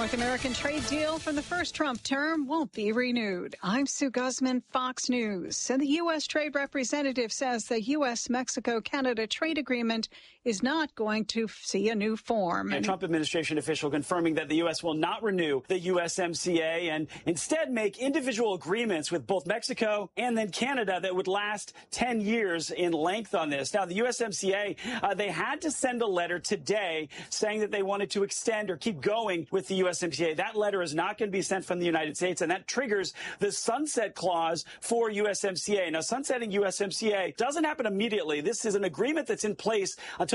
North American trade deal from the first Trump term won't be renewed. I'm Sue Guzman, Fox News. And the U.S. Trade Representative says the U.S.-Mexico-Canada trade agreement is not going to see a new form. A Trump administration official confirming that the U.S. will not renew the USMCA and instead make individual agreements with both Mexico and then Canada that would last 10 years in length on this. Now, the USMCA, they had to send a letter today saying that they wanted to extend or keep going with the USMCA. That letter is not going to be sent from the United States, and that triggers the sunset clause for USMCA. Now, sunsetting USMCA doesn't happen immediately. This is an agreement that's in place until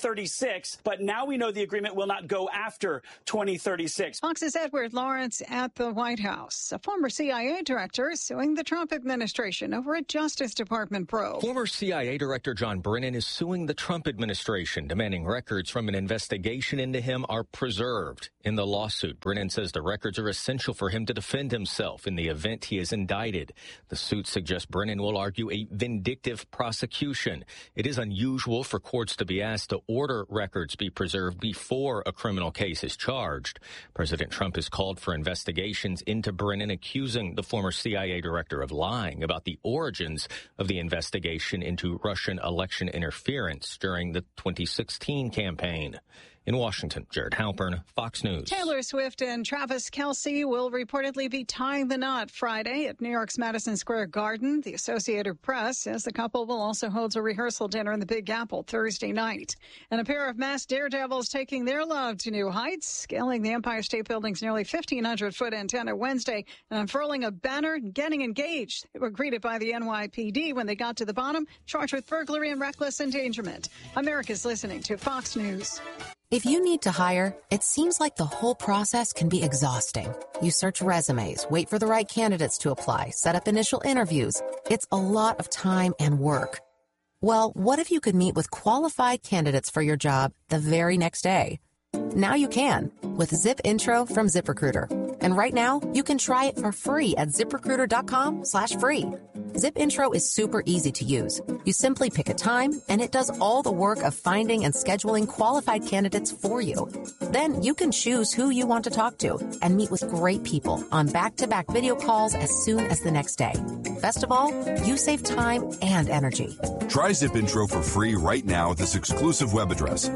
2036, but now we know the agreement will not go after 2036. Fox's Edward Lawrence at the White House. A former CIA director suing the Trump administration over a Justice Department probe. Former CIA Director John Brennan is suing the Trump administration, demanding records from an investigation into him are preserved. In the lawsuit, Brennan says the records are essential for him to defend himself in the event he is indicted. The suit suggests Brennan will argue a vindictive prosecution. It is unusual for courts to be asked to order records be preserved before a criminal case is charged. President Trump has called for investigations into Brennan, accusing the former CIA director of lying about the origins of the investigation into Russian election interference during the 2016 campaign. In Washington, Jared Halpern, Fox News. Taylor Swift and Travis Kelce will reportedly be tying the knot Friday at New York's Madison Square Garden. The Associated Press says the couple will also hold a rehearsal dinner in the Big Apple Thursday night. And a pair of masked daredevils taking their love to new heights, scaling the Empire State Building's nearly 1,500-foot antenna Wednesday and unfurling a banner and getting engaged. They were greeted by the NYPD when they got to the bottom, charged with burglary and reckless endangerment. America's listening to Fox News. If you need to hire, it seems like the whole process can be exhausting. You search resumes, wait for the right candidates to apply, set up initial interviews. It's a lot of time and work. Well, what if you could meet with qualified candidates for your job the very next day? Now you can with Zip Intro from ZipRecruiter. And right now, you can try it for free at ZipRecruiter.com/free. Zip Intro is super easy to use. You simply pick a time, and it does all the work of finding and scheduling qualified candidates for you. Then you can choose who you want to talk to and meet with great people on back-to-back video calls as soon as the next day. Best of all, you save time and energy. Try Zip Intro for free right now at this exclusive web address,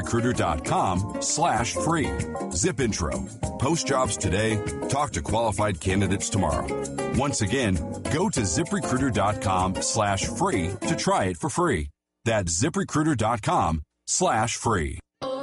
ZipRecruiter.com/free. Zip Intro. Post jobs today. Talk to qualified candidates tomorrow. Once again, go to ZipRecruiter.com/free to try it for free. That's ZipRecruiter.com/free.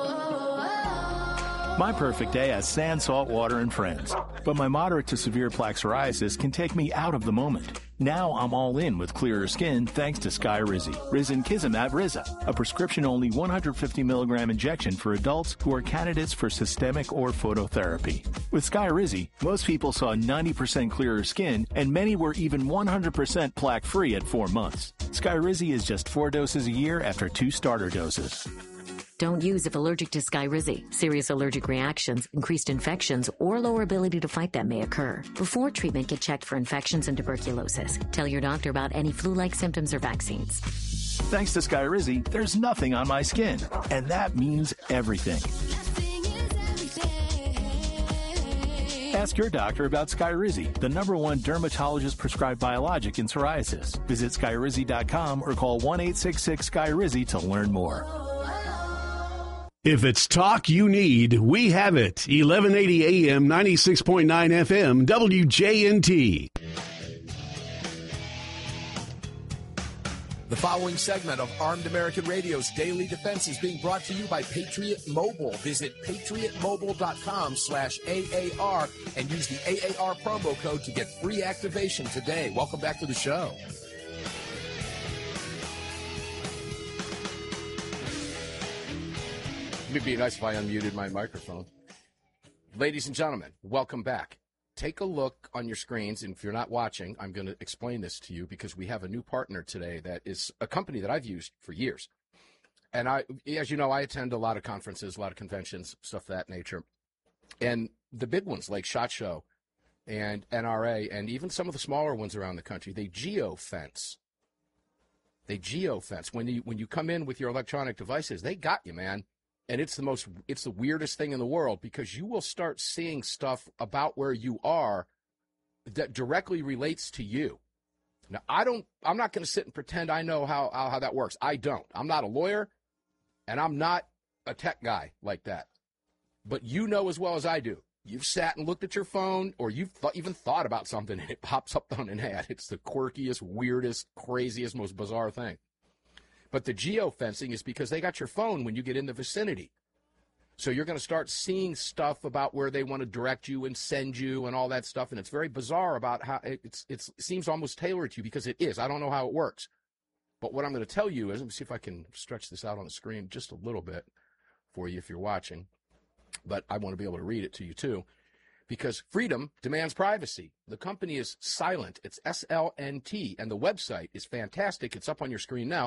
My perfect day has sand, salt water, and friends. But my moderate to severe plaque psoriasis can take me out of the moment. Now I'm all in with clearer skin thanks to Skyrizi. Risankizumab Riza, a prescription-only 150 milligram injection for adults who are candidates for systemic or phototherapy. With Skyrizi, most people saw 90% clearer skin, and many were even 100% plaque-free at 4 months. Skyrizi is just 4 doses a year after 2 starter doses. Don't use if allergic to Skyrizi. Serious allergic reactions, increased infections, or lower ability to fight them may occur. Before treatment, get checked for infections and tuberculosis. Tell your doctor about any flu-like symptoms or vaccines. Thanks to Skyrizi, there's nothing on my skin, and that means everything. Ask your doctor about Skyrizi, the #1 dermatologist-prescribed biologic in psoriasis. Visit Skyrizi.com or call 1-866-SKYRIZI to learn more. If it's talk you need, we have it. 1180 AM, 96.9 FM, WJNT. The following segment of Armed American Radio's Daily Defense is being brought to you by Patriot Mobile. Visit patriotmobile.com/AAR and use the AAR promo code to get free activation today. Welcome back to the show. It'd be nice if I unmuted my microphone. Ladies and gentlemen, welcome back. Take a look on your screens, and if you're not watching, I'm going to explain this to you because we have a new partner today that is a company that I've used for years. And as you know, I attend a lot of conferences, a lot of conventions, stuff of that nature. And the big ones like SHOT Show and NRA and even some of the smaller ones around the country, they geofence. When you come in with your electronic devices, they got you, man. And it's the weirdest thing in the world, because you will start seeing stuff about where you are that directly relates to you. Now, I'm not going to sit and pretend I know how that works. I don't. I'm not a lawyer, and I'm not a tech guy like that. But you know as well as I do. You've sat and looked at your phone, or you've even thought about something, and it pops up on an ad. It's the quirkiest, weirdest, craziest, most bizarre thing. But the geofencing is because they got your phone when you get in the vicinity. So you're going to start seeing stuff about where they want to direct you and send you and all that stuff. And it's very bizarre about how it seems almost tailored to you, because it is. I don't know how it works. But what I'm going to tell you is, let me see if I can stretch this out on the screen just a little bit for you if you're watching. But I want to be able to read it to you too, because freedom demands privacy. The company is Silent. It's SLNT. And the website is fantastic. It's up on your screen now.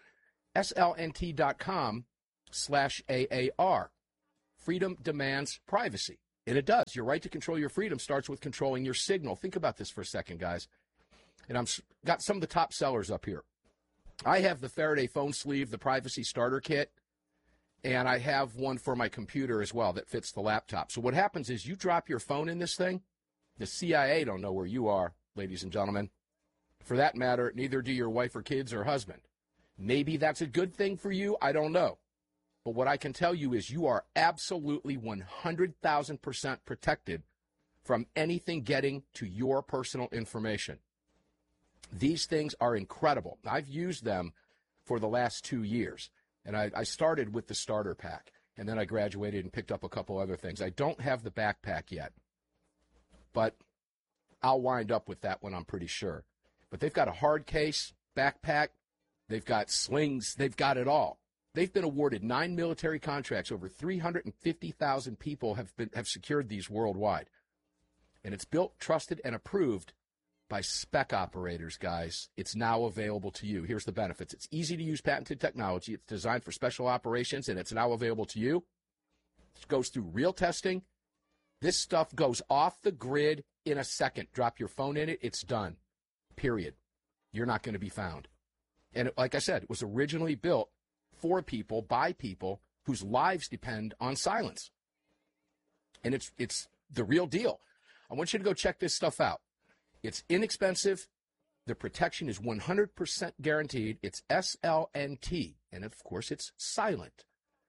slnt.com/AAR. Freedom demands privacy. And it does. Your right to control your freedom starts with controlling your signal. Think about this for a second, guys. And I've got some of the top sellers up here. I have the Faraday phone sleeve, the privacy starter kit, and I have one for my computer as well that fits the laptop. So what happens is you drop your phone in this thing, the CIA don't know where you are, ladies and gentlemen. For that matter, neither do your wife or kids or husband. Maybe that's a good thing for you. I don't know. But what I can tell you is you are absolutely 100,000% protected from anything getting to your personal information. These things are incredible. I've used them for the last 2 years. And I started with the starter pack, and then I graduated and picked up a couple other things. I don't have the backpack yet, but I'll wind up with that one, I'm pretty sure. But they've got a hard case, backpack, they've got slings, they've got it all. They've been awarded 9 military contracts. Over 350,000 people have secured these worldwide. And it's built, trusted, and approved by spec operators, guys. It's now available to you. Here's the benefits. It's easy to use patented technology. It's designed for special operations, and it's now available to you. It goes through real testing. This stuff goes off the grid in a second. Drop your phone in it. It's done. Period. You're not going to be found. And like I said, it was originally built for people, by people, whose lives depend on silence. And it's the real deal. I want you to go check this stuff out. It's inexpensive. The protection is 100% guaranteed. It's SLNT. And, of course, it's silent.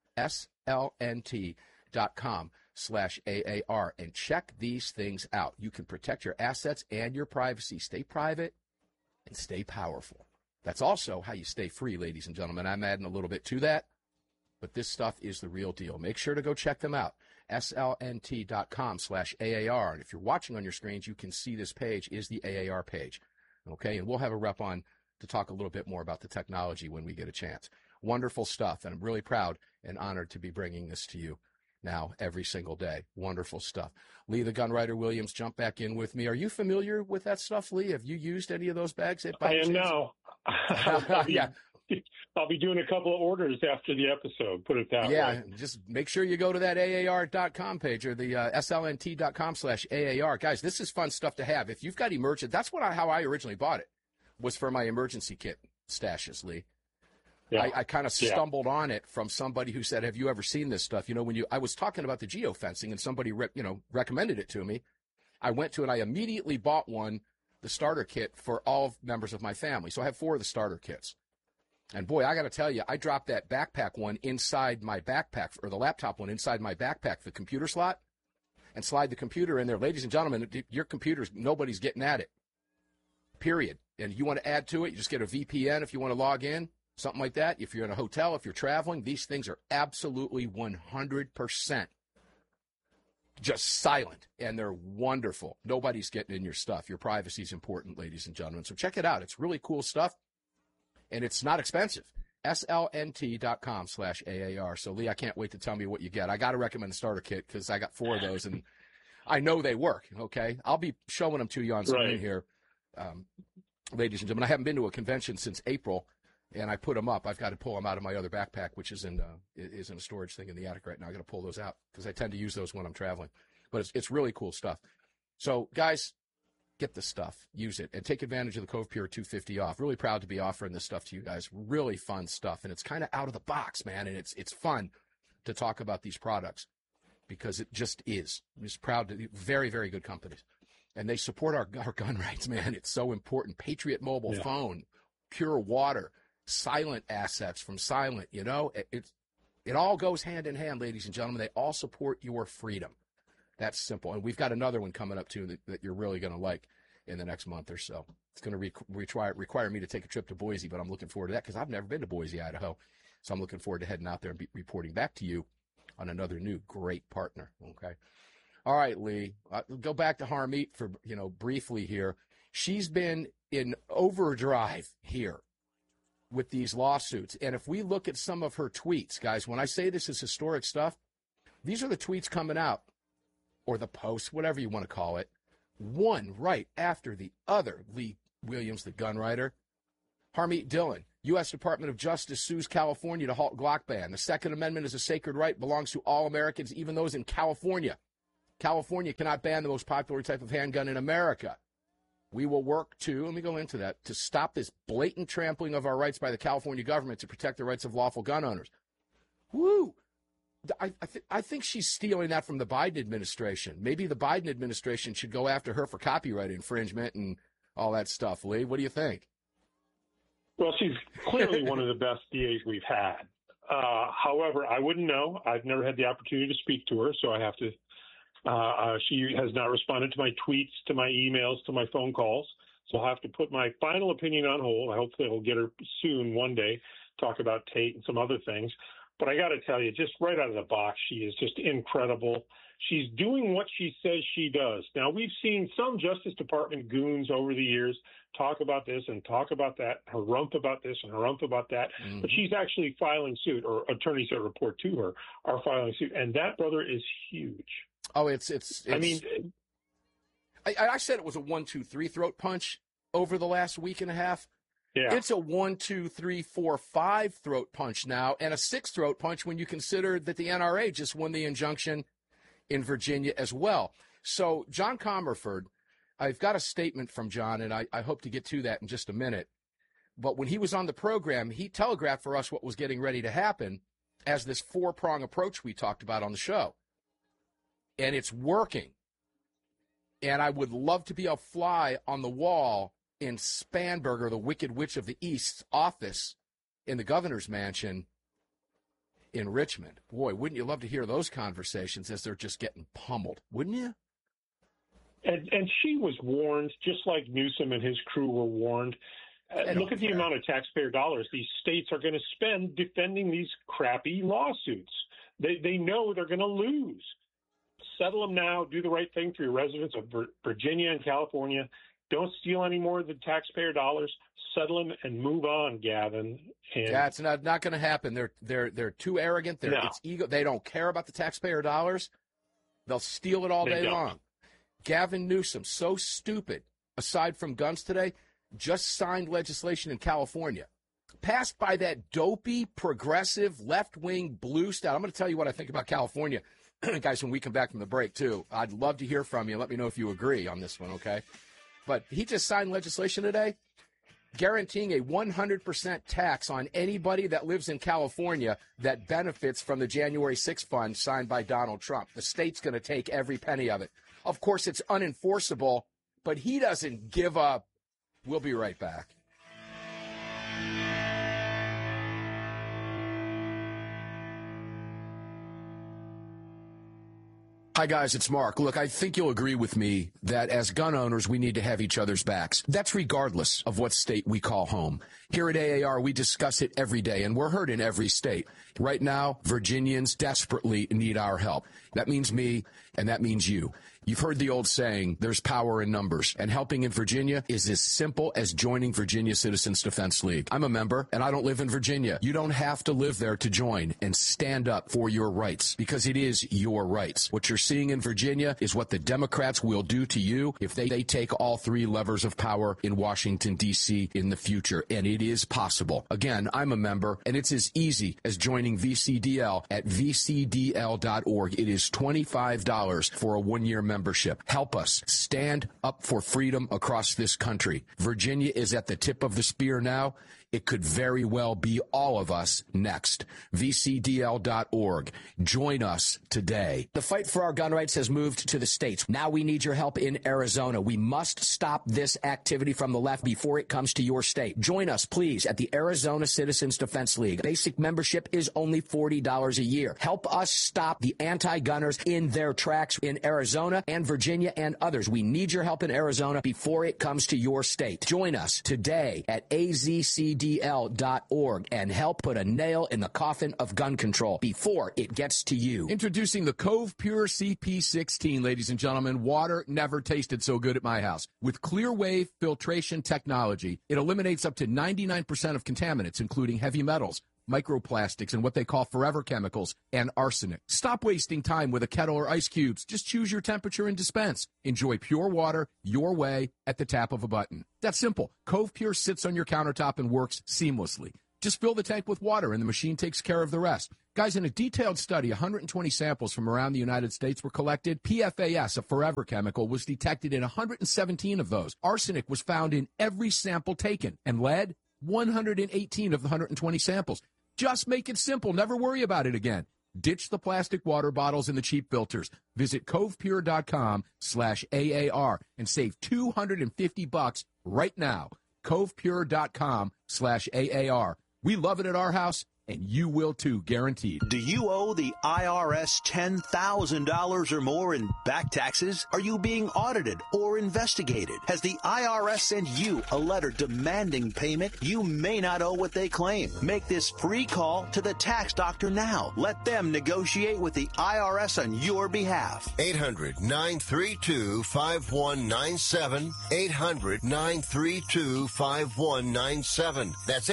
SLNT.com/AAR. And check these things out. You can protect your assets and your privacy. Stay private and stay powerful. That's also how you stay free, ladies and gentlemen. I'm adding a little bit to that. But this stuff is the real deal. Make sure to go check them out. SLNT.com/AAR. And if you're watching on your screens, you can see this page is the AAR page. Okay, and we'll have a rep on to talk a little bit more about the technology when we get a chance. Wonderful stuff, and I'm really proud and honored to be bringing this to you now every single day. Wonderful stuff. Lee the Gunwriter Williams, jump back in with me. Are you familiar with that stuff, Lee? Have you used any of those bags? I am now. Yeah. I'll be doing a couple of orders after the episode, put it that way. Yeah, just make sure you go to that AAR.com page or the SLNT.com/AAR. Guys, this is fun stuff to have. If you've got that's how I originally bought it, was for my emergency kit stashes, Lee. Yeah. I kind of stumbled on it from somebody who said, have you ever seen this stuff? You know, I was talking about the geofencing and somebody, recommended it to me. I went to it. I immediately bought the starter kit for all members of my family. So I have 4 of the starter kits. And boy, I got to tell you, I dropped that backpack one inside my backpack, or the laptop one inside my backpack, the computer slot, and slide the computer in there. Ladies and gentlemen, your computer's, nobody's getting at it. Period. And you want to add to it, you just get a VPN if you want to log in, something like that. If you're in a hotel, if you're traveling, these things are absolutely 100% just silent, and they're wonderful. Nobody's getting in your stuff. Your privacy is important, ladies and gentlemen. So check it out. It's really cool stuff. And it's not expensive. SLNT.com/AAR. So, Lee, I can't wait to tell me what you get. I got to recommend the starter kit because I got 4 of those, and I know they work, okay? I'll be showing them to you on screen here, ladies and gentlemen. I haven't been to a convention since April, and I put them up. I've got to pull them out of my other backpack, which is in a storage thing in the attic right now. I got to pull those out because I tend to use those when I'm traveling. But it's really cool stuff. So, guys, get this stuff, use it, and take advantage of the Cove Pure 250 off. Really proud to be offering this stuff to you guys. Really fun stuff, and it's kind of out of the box, man, and it's fun. to talk about these products because it just is. I'm just proud to very, very good companies. And they support our gun rights, man. It's so important. Patriot Mobile phone, Pure Water, Silent assets from Silent, you know. It all goes hand in hand, ladies and gentlemen. They all support your freedom. That's simple. And we've got another one coming up, too, that you're really going to like in the next month or so. It's going to require me to take a trip to Boise, but I'm looking forward to that because I've never been to Boise, Idaho. So I'm looking forward to heading out there and reporting back to you on another new great partner, okay? All right, Lee, go back to Harmeet for, briefly here. She's been in overdrive here with these lawsuits. And if we look at some of her tweets, guys, when I say this is historic stuff, these are the tweets coming out, or the posts, whatever you want to call it, one right after the other. Lee Williams, the gun writer. Harmeet Dillon, U.S. Department of Justice sues California to halt Glock ban. The Second Amendment is a sacred right, belongs to all Americans, even those in California. California cannot ban the most popular type of handgun in America. We will work to, let me go into that, to stop this blatant trampling of our rights by the California government to protect the rights of lawful gun owners. Woo! I think she's stealing that from the Biden administration. Maybe the Biden administration should go after her for copyright infringement and all that stuff. Lee, what do you think? Well, she's clearly one of the best DAs we've had. However, I wouldn't know. I've never had the opportunity to speak to her, so I have to. She has not responded to my tweets, to my emails, to my phone calls. So I'll have to put my final opinion on hold. I hope they'll get her soon one day, talk about Tate and some other things. But I got to tell you, just right out of the box, she is just incredible. She's doing what she says she does. Now, we've seen some Justice Department goons over the years talk about this and talk about that, harump about this and harump about that. Mm-hmm. But she's actually filing suit, or attorneys that report to her are filing suit. And that, brother, is huge. Oh, it's I mean, I said it was a 1-2-3 throat punch over the last week and a half. Yeah. It's a 1-2-3-4-5 throat punch now, and a 6th throat punch when you consider that the NRA just won the injunction in Virginia as well. So John Comerford, I've got a statement from John, and I hope to get to that in just a minute. But when he was on the program, he telegraphed for us what was getting ready to happen as this 4-prong approach we talked about on the show. And it's working. And I would love to be a fly on the wall in Spanberger, the Wicked Witch of the East's office in the governor's mansion in Richmond. Boy, wouldn't you love to hear those conversations as they're just getting pummeled, wouldn't you? And she was warned, just like Newsom and his crew were warned. Look at the amount of taxpayer dollars these states are going to spend defending these crappy lawsuits. They know they're going to lose. Settle them now. Do the right thing for your residents of Virginia and California. Don't steal any more of the taxpayer dollars. Settle them and move on, Gavin. That's not going to happen. They're too arrogant. It's ego. They don't care about the taxpayer dollars. They'll steal it all day long. Gavin Newsom, so stupid, aside from guns today, just signed legislation in California, passed by that dopey, progressive, left-wing blue state. I'm going to tell you what I think about California, guys, when we come back from the break, too. I'd love to hear from you. Let me know if you agree on this one, okay? But he just signed legislation today guaranteeing a 100% tax on anybody that lives in California that benefits from the January 6th fund signed by Donald Trump. The state's going to take every penny of it. Of course, it's unenforceable, but he doesn't give up. We'll be right back. Hi, guys, it's Mark. Look, I think you'll agree with me that as gun owners, we need to have each other's backs. That's regardless of what state we call home. Here at AAR, we discuss it every day, and we're heard in every state. Right now, Virginians desperately need our help. That means me, and that means you. You've heard the old saying, there's power in numbers, and helping in Virginia is as simple as joining Virginia Citizens Defense League. I'm a member, and I don't live in Virginia. You don't have to live there to join and stand up for your rights, because it is your rights. What you're seeing in Virginia is what the Democrats will do to you if they take all 3 levers of power in Washington, D.C. in the future, and it is possible. Again, I'm a member, and it's as easy as joining VCDL at vcdl.org. It is $25 for a 1-year membership. Help us stand up for freedom across this country. Virginia is at the tip of the spear now. it could very well be all of us next. VCDL.org. Join us today. The fight for our gun rights has moved to the states. Now we need your help in Arizona. We must stop this activity from the left before it comes to your state. Join us, please, at the Arizona Citizens Defense League. Basic membership is only $40 a year. Help us stop the anti-gunners in their tracks in Arizona and Virginia and others. We need your help in Arizona before it comes to your state. Join us today at azcdl.org and help put a nail in the coffin of gun control before it gets to you. Introducing the Cove Pure CP16, ladies and gentlemen. Water never tasted so good at my house. With clear wave filtration technology, it eliminates up to 99% of contaminants, including heavy metals, microplastics, and what they call forever chemicals, and arsenic. Stop wasting time with a kettle or ice cubes. Just choose your temperature and dispense. Enjoy pure water your way at the tap of a button. That's simple. Cove Pure sits on your countertop and works seamlessly. Just fill the tank with water, and the machine takes care of the rest. Guys, in a detailed study, 120 samples from around the United States were collected. PFAS, a forever chemical, was detected in 117 of those. Arsenic was found in every sample taken, and lead, 118 of the 120 samples. Just make it simple. Never worry about it again. Ditch the plastic water bottles and the cheap filters. Visit covepure.com/AAR and save $250 right now. covepure.com/AAR. We love it at our house, and you will too, guaranteed. Do you owe the IRS $10,000 or more in back taxes? Are you being audited or investigated? Has the IRS sent you a letter demanding payment? You may not owe what they claim. Make this free call to the tax doctor now. Let them negotiate with the IRS on your behalf. 800-932-5197. 800-932-5197. That's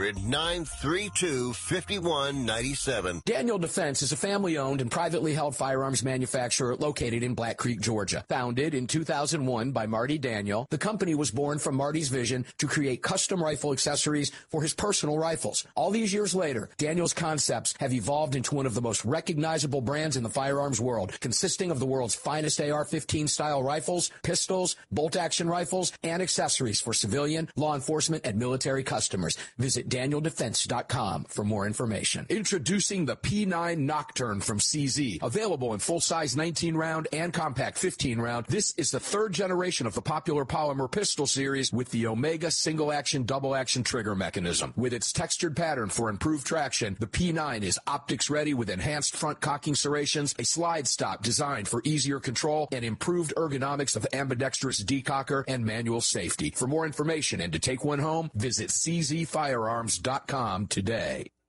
800-932-5197. Daniel Defense is a family-owned and privately held firearms manufacturer located in Black Creek, Georgia. Founded in 2001 by Marty Daniel, the company was born from Marty's vision to create custom rifle accessories for his personal rifles. All these years later, Daniel's concepts have evolved into one of the most recognizable brands in the firearms world, consisting of the world's finest AR-15 style rifles, pistols, bolt-action rifles, and accessories for civilian, law enforcement, and military customers. Visit DanielDefense.com for more information. Introducing the P9 Nocturne from CZ. Available in full-size 19-round and compact 15-round, this is the third generation of the popular polymer pistol series with the Omega single-action, double-action trigger mechanism. With its textured pattern for improved traction, the P9 is optics-ready with enhanced front cocking serrations, a slide stop designed for easier control, and improved ergonomics of ambidextrous decocker and manual safety. For more information and to take one home, visit czfirearms.com today.